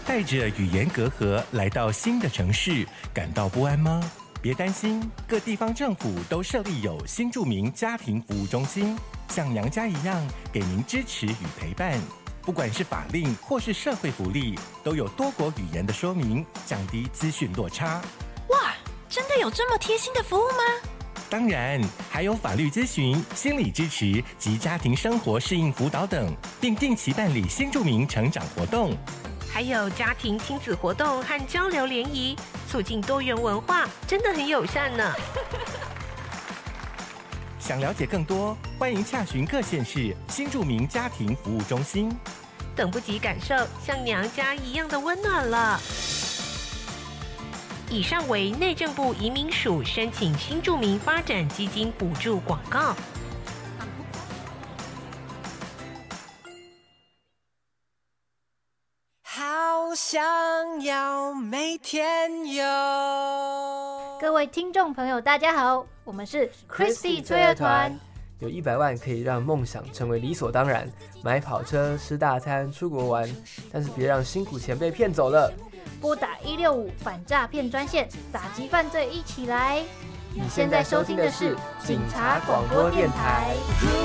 带着语言隔阂来到新的城市，感到不安吗？别担心，各地方政府都设立有新住民家庭服务中心，像娘家一样给您支持与陪伴。不管是法令或是社会福利，都有多国语言的说明，降低资讯落差。 哇，真的有这么贴心的服务吗？ 当然，还有法律咨询、心理支持及家庭生活适应辅导等，并定期办理新住民成长活动。 还有家庭亲子活动和交流联谊，促进多元文化，真的很友善呢。 想了解更多，欢迎洽询各县市新住民家庭服务中心。 等不及感受像娘家一样的温暖了。以上为内政部移民署申请新住民发展基金补助广告。 好想要每天有。 各位听众朋友，大家好，我们是 Christy 追儿团。 有100万可以让梦想成为理所当然，买跑车、吃大餐、出国玩，但是别让辛苦钱被骗走了。 拨打165反诈骗专线，打击犯罪一起来。 你现在收听的是警察广播电台。